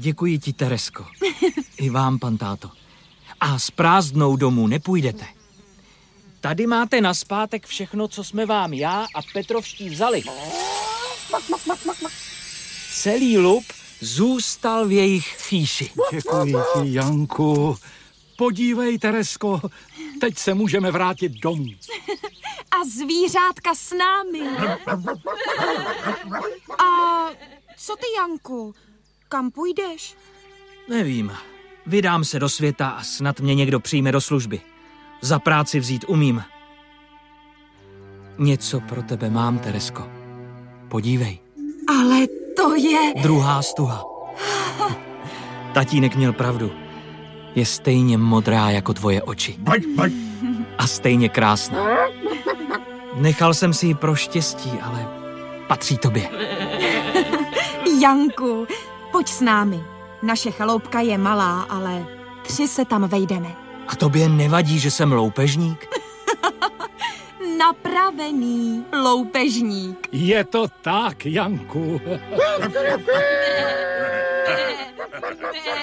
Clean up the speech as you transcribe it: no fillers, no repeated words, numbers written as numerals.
Děkuji ti, Teresko. I vám, pan táto. A s prázdnou domů nepůjdete. Tady máte nazpátek všechno, co jsme vám já a Petrovští vzali. Celý lup zůstal v jejich chýši. Děkuji ti, Janku. Podívej, Teresko, teď se můžeme vrátit domů. A zvířátka s námi. A co ty, Janku? Kam půjdeš? Nevím. Vydám se do světa a snad mě někdo přijme do služby. Za práci vzít umím. Něco pro tebe mám, Teresko. Podívej. Ale to je... Druhá stuha. Tatínek měl pravdu. Je stejně modrá jako tvoje oči. A stejně krásná. Nechal jsem si ji pro štěstí, ale patří tobě. Janku, pojď s námi. Naše chaloupka je malá, ale 3 se tam vejdeme. A tobě nevadí, že jsem loupežník? Napravený loupežník. Je to tak, Janku.